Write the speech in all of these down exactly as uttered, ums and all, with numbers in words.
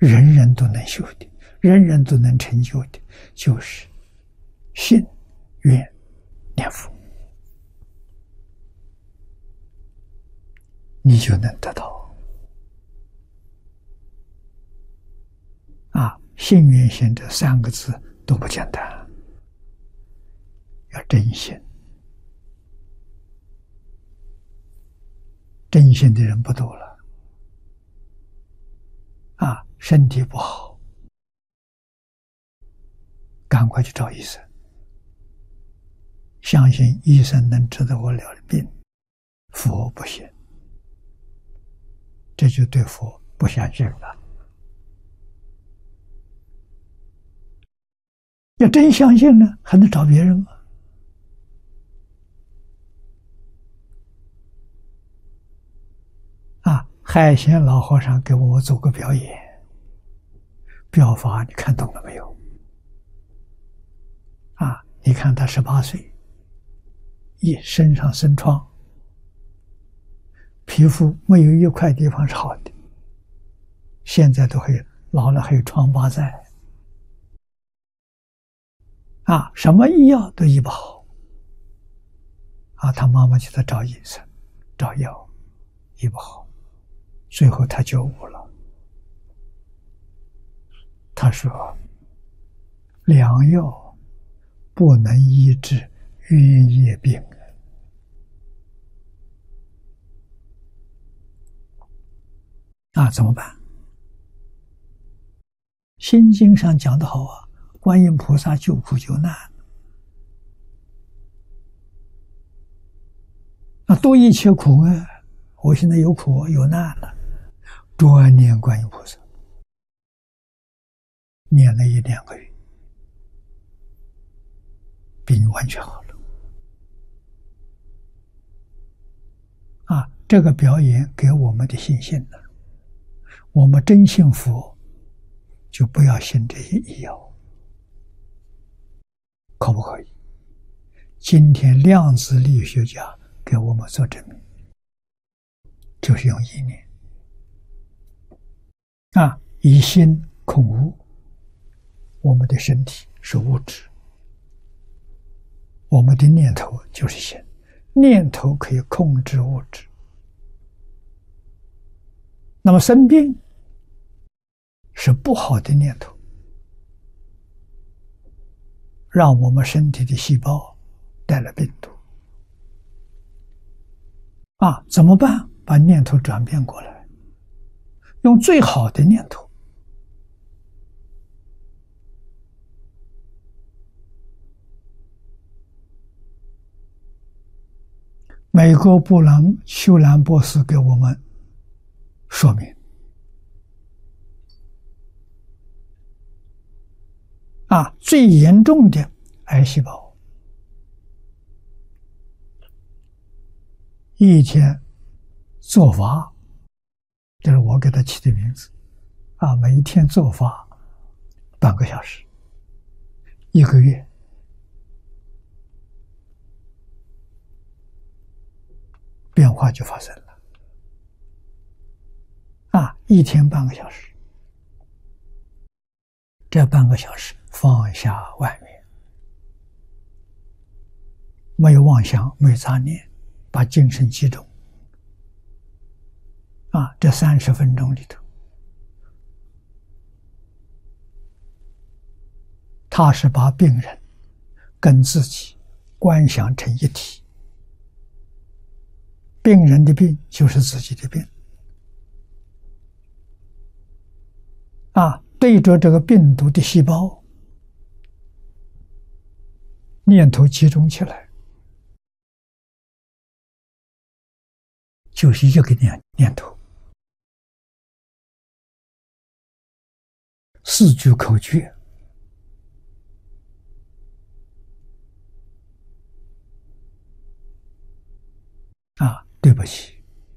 人人都能修的，人人都能成就的，就是信、愿、念佛，你就能得到。啊，信愿行这三个字都不简单，要真心。真心的人不多了。啊，身体不好，赶快去找医生，相信医生能治得我了的病，佛不行，这就对佛不相信了。要真相信呢，还能找别人吗？啊，海贤老和尚给我做个表演，表法你看懂了没有？啊，你看他十八岁，一身上生疮，皮肤没有一块地方是好的，现在都还有，老了还有疮疤在。啊，什么医药都医不好。啊，他妈妈去他找医生，找药，医不好，最后他觉悟了。他说：“良药不能医治冤业病。”啊，怎么办？心经上讲得好啊，观音菩萨救苦救难。啊，多一切苦啊！我现在有苦有难了，专念观音菩萨，念了一两个月，病完全好了。啊，这个表演给我们的信心了。我们真信佛，就不要信这些医药，可不可以？今天量子力学家给我们做证明，就是用意念啊，以心控物。我们的身体是物质，我们的念头就是心，念头可以控制物质。那么生病是不好的念头，让我们身体的细胞带了病毒。啊，怎么办？把念头转变过来，用最好的念头。美国布朗休兰博士给我们说明，啊，最严重的癌细胞，一天做法，就是我给他起的名字，啊，每一天做法半个小时，一个月，变化就发生了。啊，一天半个小时，这半个小时放下万缘，没有妄想，没有杂念，把精神集中。啊，这三十分钟里头，他是把病人跟自己观想成一体，病人的病就是自己的病。啊，对着这个病毒的细胞，念头集中起来，就是一个念念头。四句口诀，啊，对不起，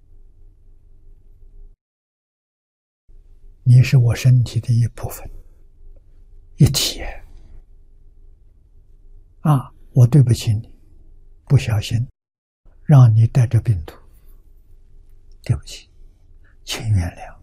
你是我身体的一部分，一体。啊，我对不起你，不小心让你带着病毒，对不起，请原谅。